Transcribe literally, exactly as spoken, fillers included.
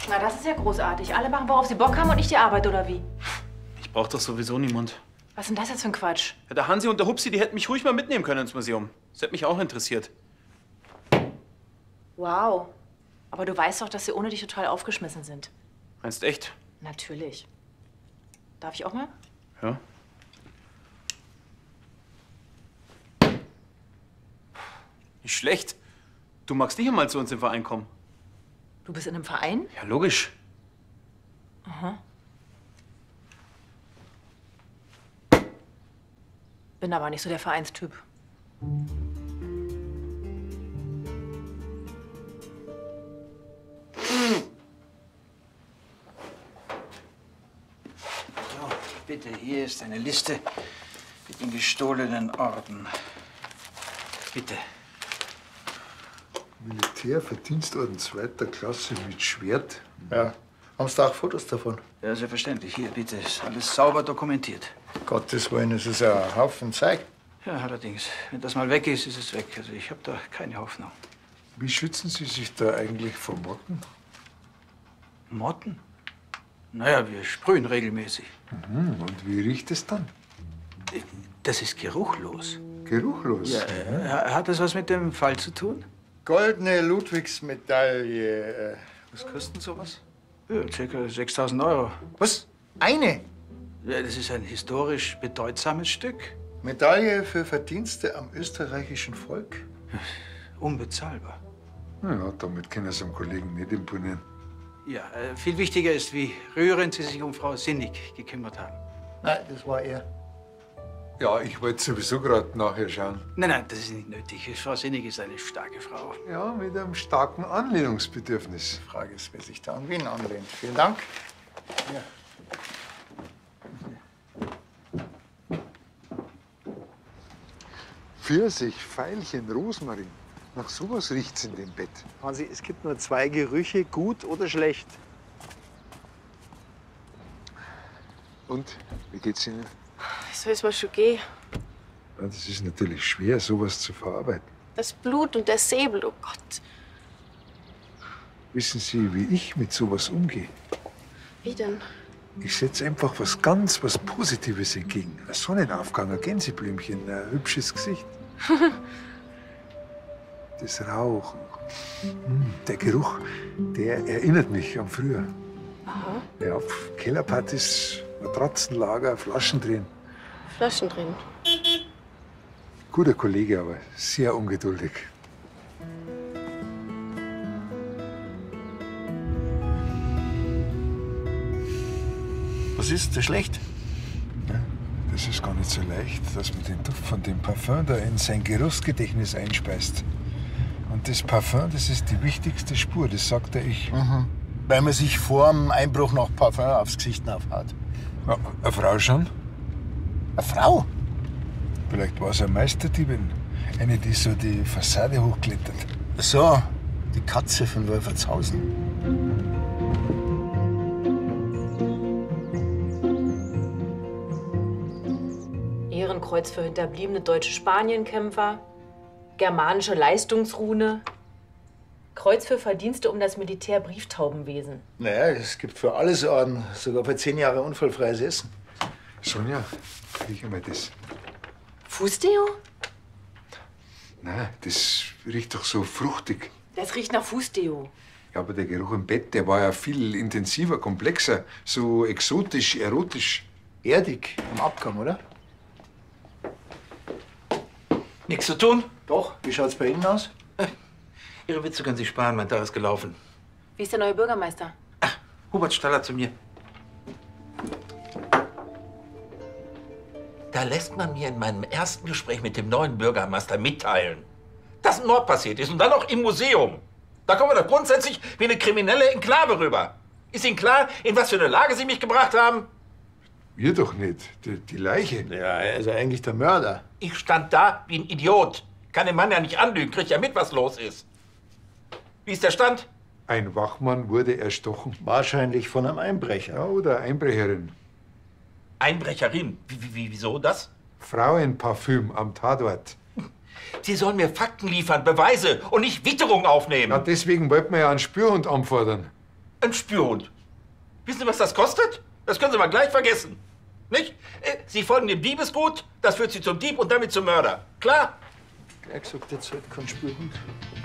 Na, das ist ja großartig. Alle machen, worauf sie Bock haben und nicht die Arbeit, oder wie? Ich brauch doch sowieso niemand. Was ist denn das jetzt für ein Quatsch? Ja, der Hansi und der Hupsi, die hätten mich ruhig mal mitnehmen können ins Museum. Das hätte mich auch interessiert. Wow. Aber du weißt doch, dass sie ohne dich total aufgeschmissen sind. Meinst echt? Natürlich. Darf ich auch mal? Ja. Nicht schlecht. Du magst nicht einmal zu uns im Verein kommen. Du bist in einem Verein? Ja, logisch. Aha. Bin aber nicht so der Vereinstyp. So, bitte, hier ist eine Liste mit den gestohlenen Orden. Bitte. Militärverdienstorden zweiter Klasse mit Schwert. Ja. Haben Sie da auch Fotos davon? Ja, selbstverständlich. Hier, bitte. Ist alles sauber dokumentiert. Gottes Willen, das ist ja ein Haufen Zeug. Ja, allerdings. Wenn das mal weg ist, ist es weg. Also ich habe da keine Hoffnung. Wie schützen Sie sich da eigentlich vor Motten? Motten? Naja, wir sprühen regelmäßig. Mhm. Und wie riecht es dann? Das ist geruchlos. Geruchlos? Ja, äh, hat das was mit dem Fall zu tun? Goldene Ludwigsmedaille. Äh, Was kostet sowas? Ja, circa sechstausend Euro. Was? Eine? Ja, das ist ein historisch bedeutsames Stück. Medaille für Verdienste am österreichischen Volk? Unbezahlbar. Ja, damit können Sie dem Kollegen nicht imponieren. Ja, äh, viel wichtiger ist, wie rührend Sie sich um Frau Sinnig gekümmert haben. Nein, das war er. Ja, ich wollte sowieso gerade nachher schauen. Nein, nein, das ist nicht nötig. Frau Sinnig ist eine starke Frau. Ja, mit einem starken Anlehnungsbedürfnis. Die Frage ist, wer sich da an wen anlehnt. Vielen Dank. Ja. Pfirsich, Veilchen, Rosmarin. Nach sowas riecht's in dem Bett. Hansi, es gibt nur zwei Gerüche, gut oder schlecht. Und, wie geht's Ihnen? Wie soll es mir schon gehen? Ja, das ist natürlich schwer, sowas zu verarbeiten. Das Blut und der Säbel, oh Gott. Wissen Sie, wie ich mit sowas umgehe? Wie denn? Ich setze einfach was ganz was Positives entgegen. Ein Sonnenaufgang, ein Gänseblümchen, ein hübsches Gesicht. Das Rauchen, der Geruch, der erinnert mich an früher. Aha. Ja, auf Kellerpartys, Matratzenlager, Flaschen drin. Flaschen drin. Guter Kollege, aber sehr ungeduldig. Was ist das schlecht? Ja, das ist gar nicht so leicht, dass man den Duft von dem Parfum da in sein Geruchsgedächtnis einspeist. Und das Parfum, das ist die wichtigste Spur, das sagt er ich. Mhm. Weil man sich vor dem Einbruch noch Parfum aufs Gesicht aufhaut. Ja, eine Frau schon? Eine Frau? Vielleicht war es eine Meisterdiebin. Eine, die so die Fassade hochklettert. So, die Katze von Wolfertshausen. Ehrenkreuz für hinterbliebene deutsche Spanienkämpfer, germanische Leistungsrune, Kreuz für Verdienste um das Militärbrieftaubenwesen. Naja, es gibt für alles Orden, sogar für zehn Jahre unfallfreies Essen. Sonja, riech einmal das. Fußdeo? Nein, das riecht doch so fruchtig. Das riecht nach Fußdeo. Ja, aber der Geruch im Bett, der war ja viel intensiver, komplexer, so exotisch, erotisch. Erdig am Abgang, oder? Nichts zu tun? Doch. Wie schaut's bei Ihnen aus? Ihre Witze können Sie sparen, mein Tag ist gelaufen. Wie ist der neue Bürgermeister? Ach, Hubert Staller zu mir. Da lässt man mir in meinem ersten Gespräch mit dem neuen Bürgermeister mitteilen, dass ein Mord passiert ist und dann noch im Museum. Da kommen wir doch grundsätzlich wie eine kriminelle Enklave rüber. Ist Ihnen klar, in was für eine Lage Sie mich gebracht haben? Wir doch nicht. Die, die Leiche. Ja, er ist ja eigentlich der Mörder. Ich stand da wie ein Idiot. Kann den Mann ja nicht anlügen, kriegt ja mit, was los ist. Wie ist der Stand? Ein Wachmann wurde erstochen. Wahrscheinlich von einem Einbrecher. Ja, oder Einbrecherin. Einbrecherin? Wie, wie, wieso das? Frauenparfüm am Tatort. Sie sollen mir Fakten liefern, Beweise und nicht Witterung aufnehmen. Ja, deswegen wollten wir ja einen Spürhund anfordern. Ein Spürhund. Wissen Sie, was das kostet? Das können Sie mal gleich vergessen. Nicht? Äh, Sie folgen dem Diebesgut, das führt Sie zum Dieb und damit zum Mörder. Klar? Gleich gesagt, jetzt halt kein Spürhund.